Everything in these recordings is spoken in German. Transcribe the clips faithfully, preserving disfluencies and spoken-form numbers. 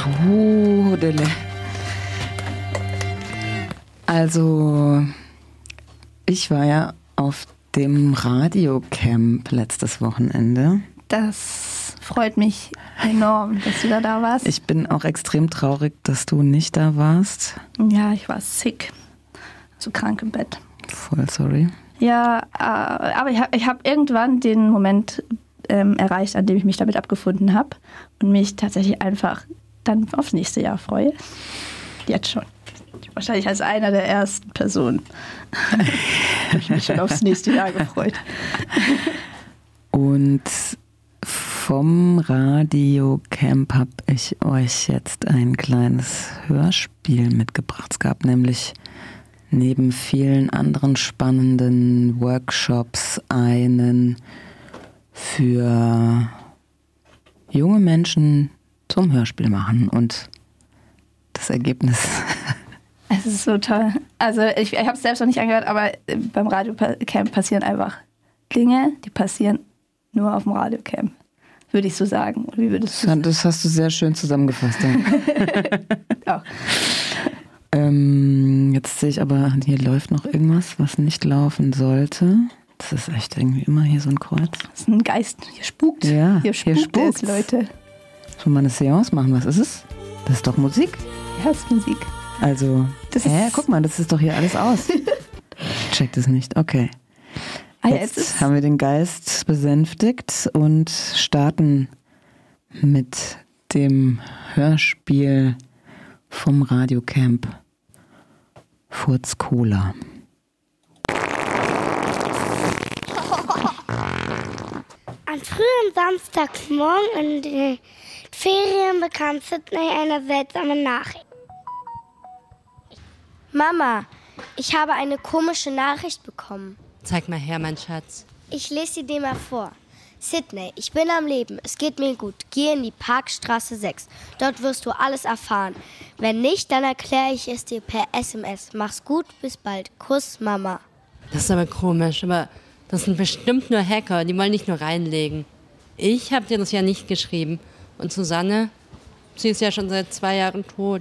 Trudele. Also, ich war ja auf dem Radiocamp letztes Wochenende. Das freut mich enorm, dass du da da warst. Ich bin auch extrem traurig, dass du nicht da warst. Ja, ich war sick. So krank im Bett. Voll sorry. Ja, äh, aber ich habe ich hab irgendwann den Moment ähm, erreicht, an dem ich mich damit abgefunden habe und mich tatsächlich einfach dann aufs nächste Jahr freue. Jetzt schon. Wahrscheinlich als einer der ersten Personen habe ich mich schon aufs nächste Jahr gefreut. Und vom Radiocamp habe ich euch jetzt ein kleines Hörspiel mitgebracht. Es gab nämlich neben vielen anderen spannenden Workshops einen für junge Menschen zum Hörspiel machen. Und das Ergebnis... Es ist so toll. Also ich, ich habe es selbst noch nicht angehört, aber beim Radiocamp passieren einfach Dinge, die passieren nur auf dem Radiocamp. Würde ich so sagen. Wie würdest du das, das hast du sehr schön zusammengefasst. Ja. Auch. Ähm, jetzt sehe ich aber, hier läuft noch irgendwas, was nicht laufen sollte. Das ist echt irgendwie immer hier so ein Kreuz. Das ist ein Geist. Hier spukt. Ja, hier spukt, hier spukt es, Leute. Sollen wir mal eine Seance machen? Was ist es? Das ist doch Musik. Ja, das ist Musik. Also, das hä, guck mal, das ist doch hier alles aus. Check das nicht, okay. Ah, jetzt jetzt haben wir den Geist besänftigt und starten mit dem Hörspiel vom Radiocamp Furz Cola. Am frühen Samstagmorgen in den Ferien bekam Sydney eine seltsame Nachricht. Mama, ich habe eine komische Nachricht bekommen. Zeig mal her, mein Schatz. Ich lese sie dir mal vor. Sydney, ich bin am Leben, es geht mir gut. Geh in die Parkstraße sechs. Dort wirst du alles erfahren. Wenn nicht, dann erkläre ich es dir per S M S. Mach's gut, bis bald. Kuss, Mama. Das ist aber komisch, aber das sind bestimmt nur Hacker, die wollen nicht nur reinlegen. Ich habe dir das ja nicht geschrieben. Und Susanne, sie ist ja schon seit zwei Jahren tot.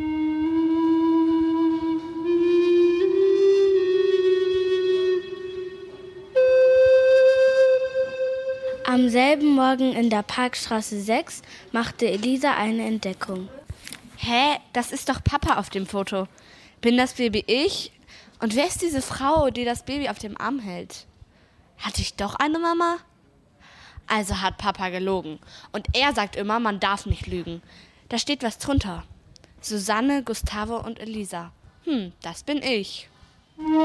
Am selben Morgen in der Parkstraße sechs machte Elisa eine Entdeckung. Hä? Das ist doch Papa auf dem Foto. Bin das Baby ich? Und wer ist diese Frau, die das Baby auf dem Arm hält? Hatte ich doch eine Mama? Also hat Papa gelogen. Und er sagt immer, man darf nicht lügen. Da steht was drunter. Susanne, Gustavo und Elisa. Hm, das bin ich.